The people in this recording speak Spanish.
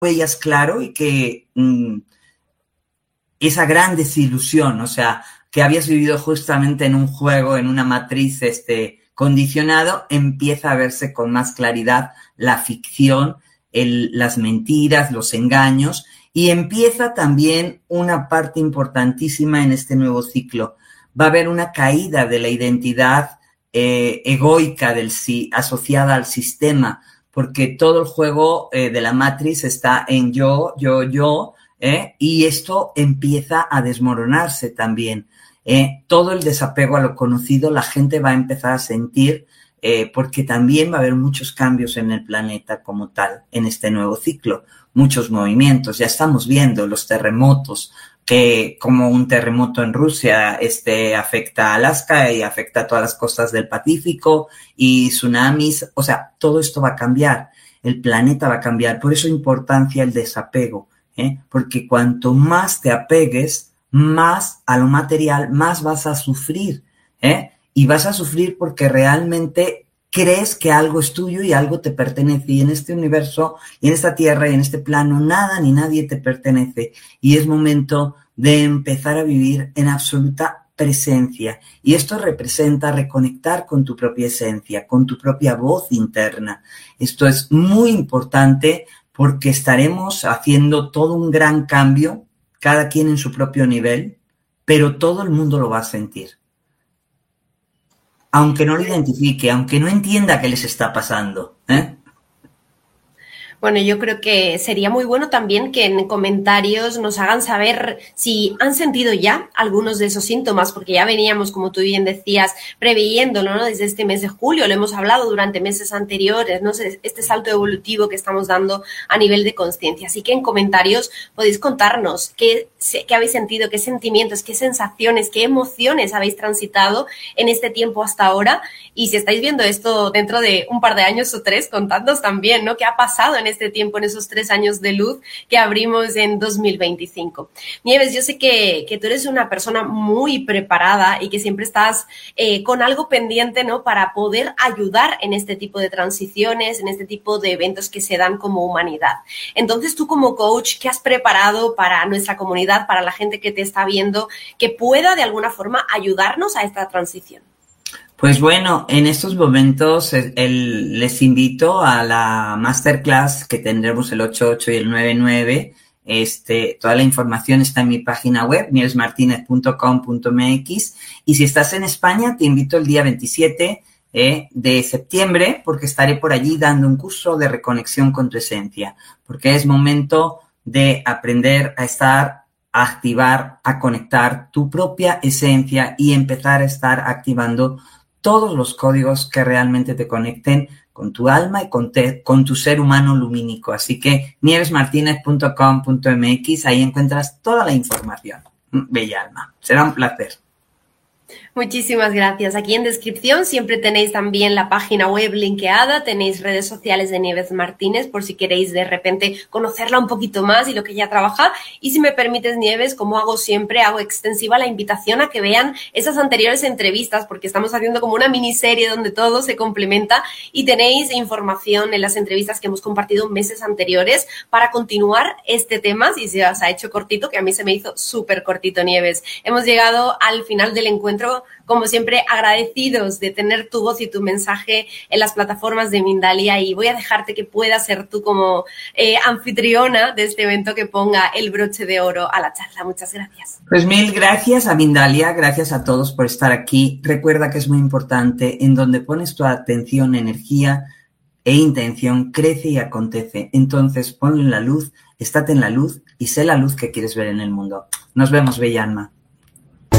veías claro y que esa gran desilusión, o sea, que habías vivido justamente en un juego, en una matriz condicionado, empieza a verse con más claridad la ficción, las mentiras, los engaños, y empieza también una parte importantísima en este nuevo ciclo. Va a haber una caída de la identidad egoica asociada al sistema, porque todo el juego de la matriz está en yo, y esto empieza a desmoronarse también. Todo el desapego a lo conocido, la gente va a empezar a sentir, porque también va a haber muchos cambios en el planeta como tal, en este nuevo ciclo, muchos movimientos, ya estamos viendo los terremotos, que como un terremoto en Rusia afecta a Alaska y afecta a todas las costas del Pacífico, y tsunamis, o sea, todo esto va a cambiar, el planeta va a cambiar, por eso importancia el desapego, porque cuanto más te apegues, más a lo material, más vas a sufrir, y vas a sufrir porque realmente crees que algo es tuyo y algo te pertenece, y en este universo, y en esta tierra, y en este plano, nada ni nadie te pertenece, y es momento de empezar a vivir en absoluta presencia, y esto representa reconectar con tu propia esencia, con tu propia voz interna. Esto es muy importante porque estaremos haciendo todo un gran cambio, cada quien en su propio nivel, pero todo el mundo lo va a sentir. Aunque no lo identifique, aunque no entienda qué les está pasando, Bueno, yo creo que sería muy bueno también que en comentarios nos hagan saber si han sentido ya algunos de esos síntomas, porque ya veníamos, como tú bien decías, previéndolo, ¿no? Desde este mes de julio, lo hemos hablado durante meses anteriores, ¿no? Este salto evolutivo que estamos dando a nivel de conciencia. Así que en comentarios podéis contarnos qué habéis sentido, qué sentimientos, qué sensaciones, qué emociones habéis transitado en este tiempo hasta ahora. Y si estáis viendo esto dentro de un par de años o 3, contadnos también, ¿no? ¿Qué ha pasado en este tiempo, en esos 3 años de luz que abrimos en 2025? Nieves, yo sé que tú eres una persona muy preparada y que siempre estás con algo pendiente, ¿no? Para poder ayudar en este tipo de transiciones, en este tipo de eventos que se dan como humanidad. Entonces, tú como coach, ¿qué has preparado para nuestra comunidad, para la gente que te está viendo, que pueda de alguna forma ayudarnos a esta transición? Pues bueno, en estos momentos les invito a la masterclass que tendremos el 8-8 y el 9-9. Toda la información está en mi página web, nievesmartinez.com.mx, y si estás en España te invito el día 27 de septiembre, porque estaré por allí dando un curso de reconexión con tu esencia, porque es momento de aprender a estar, a activar, a conectar tu propia esencia y empezar a estar activando todos los códigos que realmente te conecten con tu alma y con tu ser humano lumínico. Así que nievesmartinez.com.mx, ahí encuentras toda la información. Bella alma, será un placer. Muchísimas gracias. Aquí en descripción siempre tenéis también la página web linkeada, tenéis redes sociales de Nieves Martínez por si queréis de repente conocerla un poquito más y lo que ella trabaja. Y si me permites, Nieves, como hago siempre, hago extensiva la invitación a que vean esas anteriores entrevistas, porque estamos haciendo como una miniserie donde todo se complementa y tenéis información en las entrevistas que hemos compartido meses anteriores para continuar este tema, si se os ha hecho cortito, que a mí se me hizo súper cortito, Nieves. Hemos llegado al final del encuentro, como siempre, agradecidos de tener tu voz y tu mensaje en las plataformas de Mindalia, y voy a dejarte que puedas ser tú como anfitriona de este evento que ponga el broche de oro a la charla. Muchas gracias. Pues mil gracias a Mindalia, gracias a todos por estar aquí. Recuerda que es muy importante, en donde pones tu atención, energía e intención, crece y acontece. Entonces ponle en la luz, estate en la luz y sé la luz que quieres ver en el mundo. Nos vemos, bella alma.